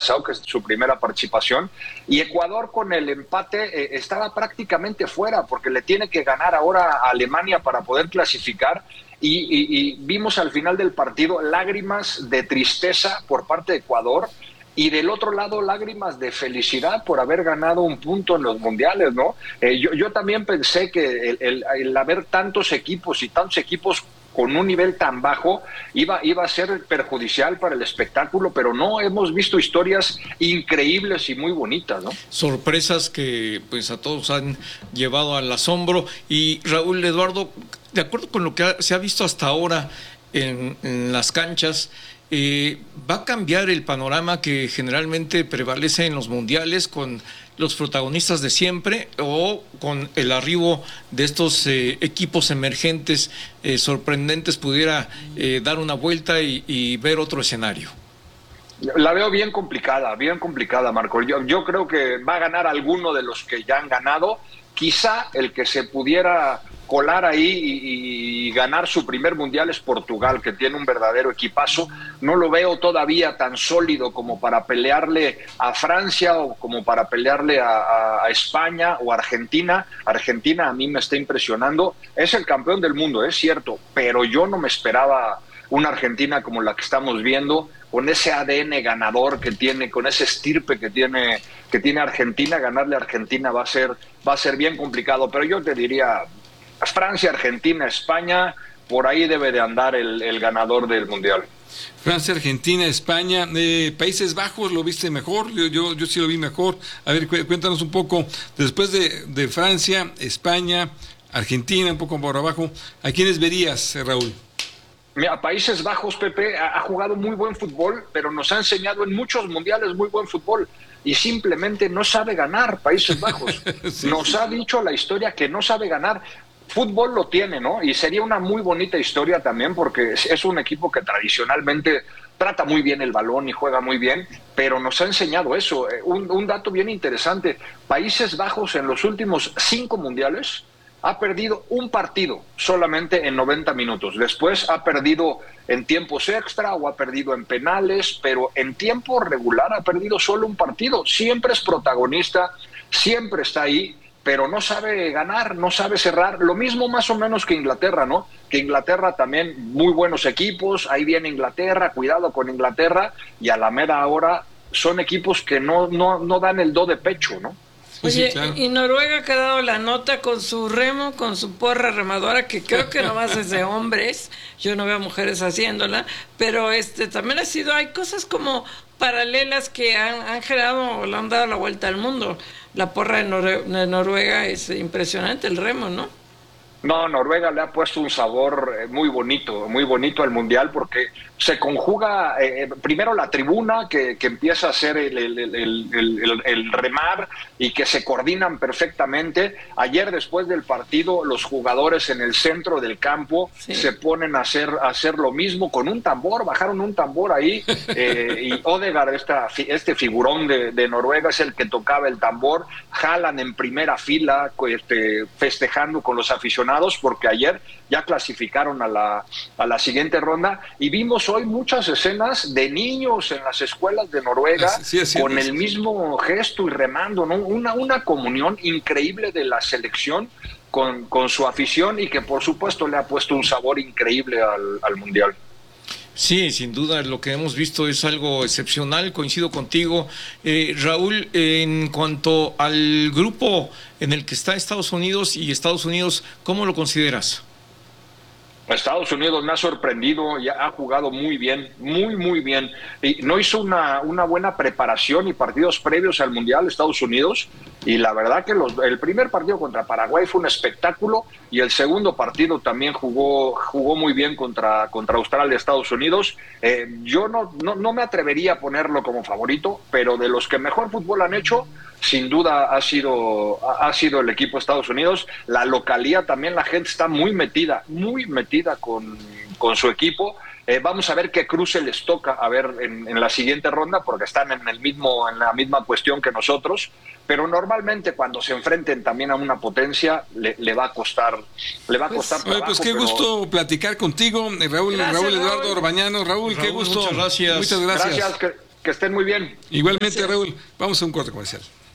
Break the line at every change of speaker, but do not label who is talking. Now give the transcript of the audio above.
Curazao, que es su primera participación, y Ecuador con el empate estaba prácticamente fuera, porque le tiene que ganar ahora a Alemania para poder clasificar, y vimos al final del partido lágrimas de tristeza por parte de Ecuador, y del otro lado lágrimas de felicidad por haber ganado un punto en los mundiales, ¿no? Yo también pensé que el haber tantos equipos con un nivel tan bajo iba a ser perjudicial para el espectáculo, pero no, hemos visto historias increíbles y muy bonitas, ¿no?
Sorpresas que pues a todos han llevado al asombro. Y Raúl, Eduardo, de acuerdo con lo que se ha visto hasta ahora en las canchas, ¿va a cambiar el panorama que generalmente prevalece en los mundiales con los protagonistas de siempre, o con el arribo de estos equipos emergentes sorprendentes pudiera dar una vuelta y ver otro escenario?
La veo bien complicada, Marco. Yo creo que va a ganar alguno de los que ya han ganado. Quizá el que se pudiera colar ahí y ganar su primer mundial es Portugal, que tiene un verdadero equipazo. No lo veo todavía tan sólido como para pelearle a Francia o como para pelearle a España o a Argentina. Argentina a mí me está impresionando. Es el campeón del mundo, es cierto, pero yo no me esperaba una Argentina como la que estamos viendo, con ese ADN ganador que tiene, con ese estirpe que tiene Argentina. Ganarle a Argentina va a ser bien complicado, pero yo te diría Francia, Argentina, España, por ahí debe de andar el ganador del Mundial.
Francia, Argentina, España, Países Bajos, ¿lo viste mejor? Yo sí lo vi mejor. A ver, cuéntanos un poco, después de Francia, España, Argentina, un poco por abajo, ¿a quiénes verías, Raúl?
Mira, Países Bajos, Pepe, ha jugado muy buen fútbol, pero nos ha enseñado en muchos mundiales muy buen fútbol, y simplemente no sabe ganar. Países Bajos nos ha dicho la historia que no sabe ganar. Fútbol lo tiene, ¿no? Y sería una muy bonita historia también, porque es un equipo que tradicionalmente trata muy bien el balón y juega muy bien, pero nos ha enseñado eso. Un dato bien interesante: Países Bajos en los últimos 5 mundiales ha perdido un partido solamente en 90 minutos. Después ha perdido en tiempos extra o ha perdido en penales, pero en tiempo regular ha perdido solo un partido. Siempre es protagonista, siempre está ahí, pero no sabe ganar, no sabe cerrar. Lo mismo más o menos que Inglaterra, ¿no? Que Inglaterra también, muy buenos equipos, ahí viene Inglaterra, cuidado con Inglaterra, y a la mera hora son equipos que no dan el do de pecho, ¿no?
Oye,
sí, claro.
Y Noruega que ha dado la nota con su remo, con su porra remadora, que creo que nomás es de hombres, yo no veo mujeres haciéndola, pero también hay cosas como paralelas que han generado o le han dado la vuelta al mundo. La porra de Noruega es impresionante, el remo, ¿no?
No, Noruega le ha puesto un sabor muy bonito al Mundial, porque se conjuga primero la tribuna que empieza a hacer el remar y que se coordinan perfectamente. Ayer, después del partido, los jugadores en el centro del campo se ponen a hacer lo mismo con un tambor, bajaron un tambor ahí, y Odegaard, este figurón de Noruega, es el que tocaba el tambor. Jalan en primera fila festejando con los aficionados, porque ayer ya clasificaron a la siguiente ronda, y vimos hoy muchas escenas de niños en las escuelas de Noruega con el mismo gesto y remando, ¿no? Una comunión increíble de la selección con su afición, y que por supuesto le ha puesto un sabor increíble al Mundial.
Sí, sin duda, lo que hemos visto es algo excepcional, coincido contigo. Raúl, en cuanto al grupo en el que está Estados Unidos, ¿cómo lo consideras?
Estados Unidos me ha sorprendido, ya ha jugado muy bien, muy bien, y no hizo una buena preparación y partidos previos al Mundial Estados Unidos, y la verdad que el primer partido contra Paraguay fue un espectáculo, y el segundo partido también jugó muy bien contra Australia, Estados Unidos. Yo no me atrevería a ponerlo como favorito, pero de los que mejor fútbol han hecho, sin duda ha sido el equipo de Estados Unidos. La localía también, la gente está muy metida con su equipo. Vamos a ver qué cruce les toca en la siguiente ronda, porque están en la misma cuestión que nosotros, pero normalmente cuando se enfrenten también a una potencia le va a costar trabajo.
Pues qué gusto platicar contigo, Raúl. Gracias, Raúl Eduardo Orbañano. Raúl, qué gusto.
Muchas gracias.
Que que estén muy bien.
Igualmente, Raúl, vamos a un corte comercial.